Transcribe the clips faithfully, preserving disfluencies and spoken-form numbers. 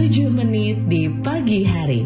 tujuh menit di pagi hari.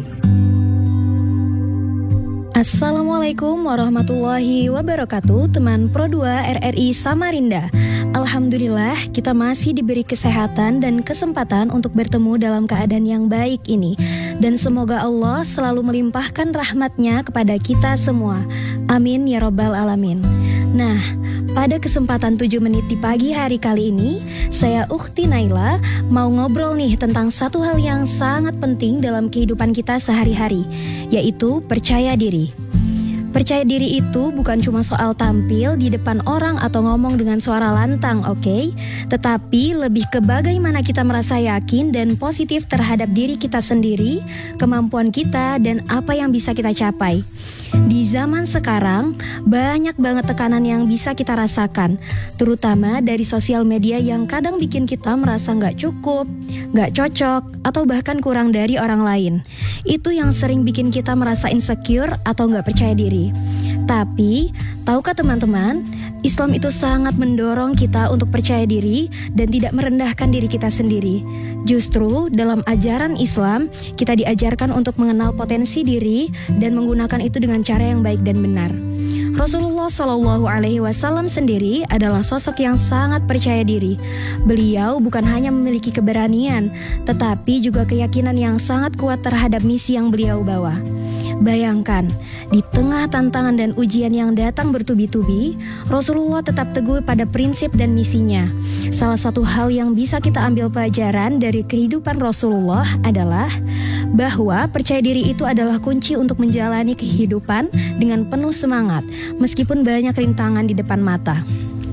Assalamualaikum warahmatullahi wabarakatuh, teman Pro dua R R I Samarinda. Alhamdulillah kita masih diberi kesehatan dan kesempatan untuk bertemu dalam keadaan yang baik ini. Dan semoga Allah selalu melimpahkan rahmatnya kepada kita semua. Amin ya rabbal alamin. Nah, pada kesempatan tujuh menit di pagi hari kali ini, saya Ukhti Naila mau ngobrol nih tentang satu hal yang sangat penting dalam kehidupan kita sehari-hari, yaitu percaya diri. Percaya diri itu bukan cuma soal tampil di depan orang atau ngomong dengan suara lantang, oke? Okay? Tetapi lebih ke bagaimana kita merasa yakin dan positif terhadap diri kita sendiri, kemampuan kita, dan apa yang bisa kita capai. Di zaman sekarang, banyak banget tekanan yang bisa kita rasakan, terutama dari sosial media yang kadang bikin kita merasa nggak cukup, nggak cocok, atau bahkan kurang dari orang lain. Itu yang sering bikin kita merasa insecure atau nggak percaya diri. Tapi, tahukah teman-teman, Islam itu sangat mendorong kita untuk percaya diri dan tidak merendahkan diri kita sendiri. Justru dalam ajaran Islam, kita diajarkan untuk mengenal potensi diri dan menggunakan itu dengan cara yang baik dan benar. Rasulullah Shallallahu Alaihi Wasallam sendiri adalah sosok yang sangat percaya diri. Beliau bukan hanya memiliki keberanian, tetapi juga keyakinan yang sangat kuat terhadap misi yang beliau bawa. Bayangkan, di tengah tantangan dan ujian yang datang bertubi-tubi, Rasulullah tetap teguh pada prinsip dan misinya. Salah satu hal yang bisa kita ambil pelajaran dari kehidupan Rasulullah adalah bahwa percaya diri itu adalah kunci untuk menjalani kehidupan dengan penuh semangat, meskipun banyak rintangan di depan mata.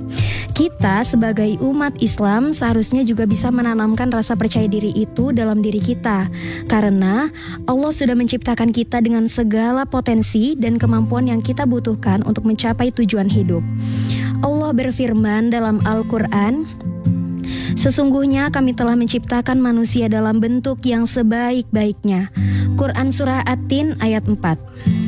Kita sebagai umat Islam seharusnya juga bisa menanamkan rasa percaya diri itu dalam diri kita, karena Allah sudah menciptakan kita dengan segala potensi dan kemampuan yang kita butuhkan untuk mencapai tujuan hidup. Allah berfirman dalam Al-Quran, "Sesungguhnya kami telah menciptakan manusia dalam bentuk yang sebaik-baiknya." Quran Surah At-Tin ayat empat.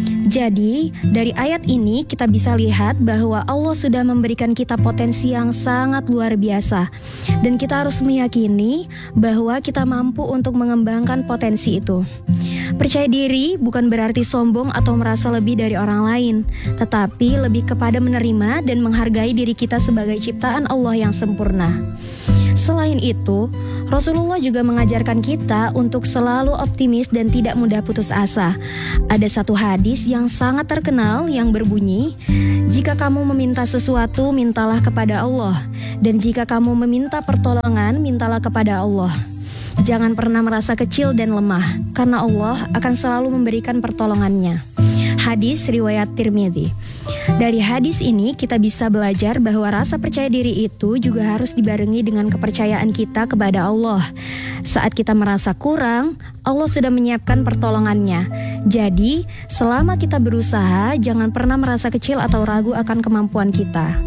Jadi, dari ayat ini kita bisa lihat bahwa Allah sudah memberikan kita potensi yang sangat luar biasa. Dan kita harus meyakini bahwa kita mampu untuk mengembangkan potensi itu. Percaya diri bukan berarti sombong atau merasa lebih dari orang lain, tetapi lebih kepada menerima dan menghargai diri kita sebagai ciptaan Allah yang sempurna. Selain itu, Rasulullah juga mengajarkan kita untuk selalu optimis dan tidak mudah putus asa. Ada satu hadis yang sangat terkenal yang berbunyi, "Jika kamu meminta sesuatu, mintalah kepada Allah. Dan jika kamu meminta pertolongan, mintalah kepada Allah. Jangan pernah merasa kecil dan lemah, karena Allah akan selalu memberikan pertolongannya." Hadis riwayat Tirmidzi. Dari hadis ini kita bisa belajar bahwa rasa percaya diri itu juga harus dibarengi dengan kepercayaan kita kepada Allah. Saat kita merasa kurang, Allah sudah menyiapkan pertolongannya. Jadi, selama kita berusaha, jangan pernah merasa kecil atau ragu akan kemampuan kita.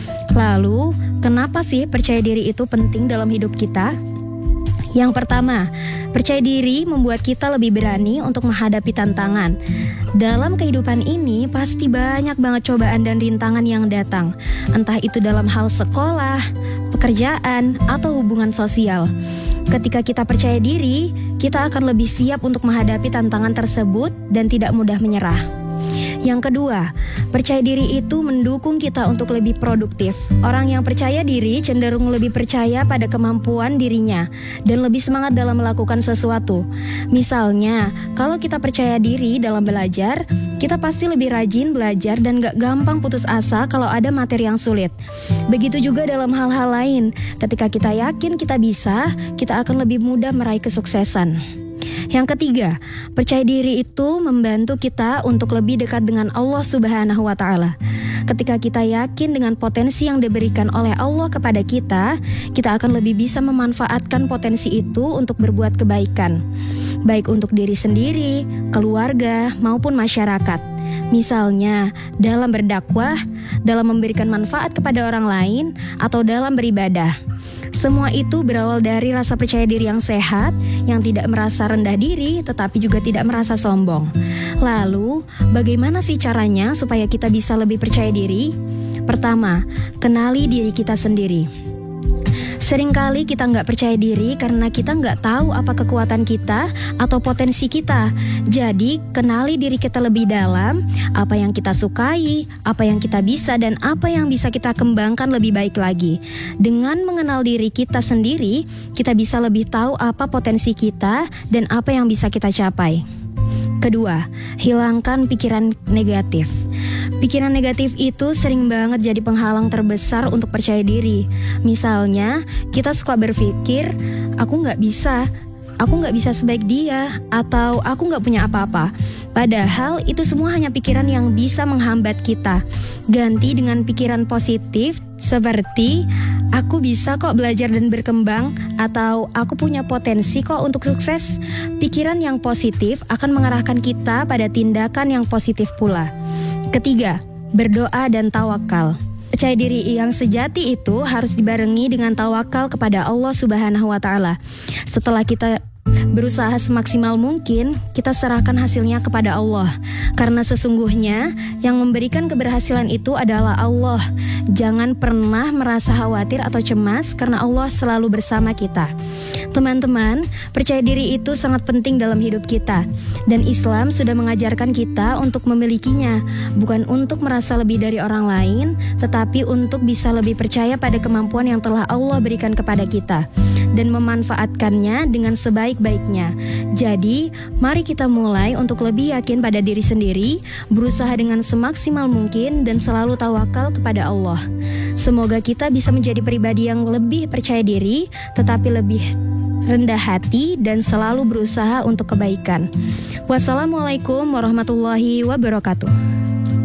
Lalu, kenapa sih percaya diri itu penting dalam hidup kita? Yang pertama, percaya diri membuat kita lebih berani untuk menghadapi tantangan. Dalam kehidupan ini pasti banyak banget cobaan dan rintangan yang datang, entah itu dalam hal sekolah, pekerjaan, atau hubungan sosial. Ketika kita percaya diri, kita akan lebih siap untuk menghadapi tantangan tersebut dan tidak mudah menyerah. Yang kedua, percaya diri itu mendukung kita untuk lebih produktif. Orang yang percaya diri cenderung lebih percaya pada kemampuan dirinya dan lebih semangat dalam melakukan sesuatu. Misalnya, kalau kita percaya diri dalam belajar, kita pasti lebih rajin belajar dan gak gampang putus asa kalau ada materi yang sulit. Begitu juga dalam hal-hal lain, ketika kita yakin kita bisa, kita akan lebih mudah meraih kesuksesan. Yang ketiga, percaya diri itu membantu kita untuk lebih dekat dengan Allah Subhanahu wa Ta'ala. Ketika kita yakin dengan potensi yang diberikan oleh Allah kepada kita, kita akan lebih bisa memanfaatkan potensi itu untuk berbuat kebaikan, baik untuk diri sendiri, keluarga, maupun masyarakat. Misalnya, dalam berdakwah, dalam memberikan manfaat kepada orang lain, atau dalam beribadah. Semua itu berawal dari rasa percaya diri yang sehat, yang tidak merasa rendah diri, tetapi juga tidak merasa sombong. Lalu, bagaimana sih caranya supaya kita bisa lebih percaya diri? Pertama, kenali diri kita sendiri. Seringkali kita nggak percaya diri karena kita nggak tahu apa kekuatan kita atau potensi kita. Jadi, kenali diri kita lebih dalam, apa yang kita sukai, apa yang kita bisa, dan apa yang bisa kita kembangkan lebih baik lagi. Dengan mengenal diri kita sendiri, kita bisa lebih tahu apa potensi kita dan apa yang bisa kita capai. Kedua, hilangkan pikiran negatif. Pikiran negatif itu sering banget jadi penghalang terbesar untuk percaya diri. Misalnya, kita suka berpikir, aku gak bisa, aku gak bisa sebaik dia, atau aku gak punya apa-apa. Padahal itu semua hanya pikiran yang bisa menghambat kita. Ganti dengan pikiran positif seperti, aku bisa kok belajar dan berkembang, atau aku punya potensi kok untuk sukses. Pikiran yang positif akan mengarahkan kita pada tindakan yang positif pula. Ketiga, berdoa dan tawakal. Percaya diri yang sejati itu harus dibarengi dengan tawakal kepada Allah Subhanahu wa Ta'ala. Setelah kita berusaha semaksimal mungkin, kita serahkan hasilnya kepada Allah. Karena sesungguhnya yang memberikan keberhasilan itu adalah Allah. Jangan pernah merasa khawatir atau cemas karena Allah selalu bersama kita. Teman-teman, percaya diri itu sangat penting dalam hidup kita. Dan Islam sudah mengajarkan kita untuk memilikinya. Bukan untuk merasa lebih dari orang lain, tetapi untuk bisa lebih percaya pada kemampuan yang telah Allah berikan kepada kita dan memanfaatkannya dengan sebaik-baiknya. Jadi, mari kita mulai untuk lebih yakin pada diri sendiri, berusaha dengan semaksimal mungkin dan selalu tawakal kepada Allah. Semoga kita bisa menjadi pribadi yang lebih percaya diri, tetapi lebih rendah hati dan selalu berusaha untuk kebaikan. Wassalamualaikum warahmatullahi wabarakatuh.